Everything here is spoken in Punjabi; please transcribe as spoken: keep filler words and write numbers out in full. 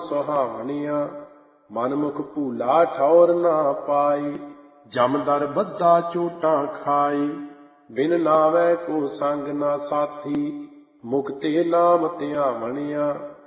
ਸੁਹਾਵਣੀਆਂ। ਮਨਮੁਖ ਭੂਲਾ ਠੌਰ ਨਾ ਪਾਈ, ਜਮਦਰ ਬੱਧਾ ਚੋਟਾਂ ਖਾਈ। ਬਿਨ ਨਾਵੈ ਕੋ ਸੰਗ ਨਾ ਸਾਥੀ, ਮੁਕਤੇ ਨਾਮ ਧਿਆਵਣੀਆਂ।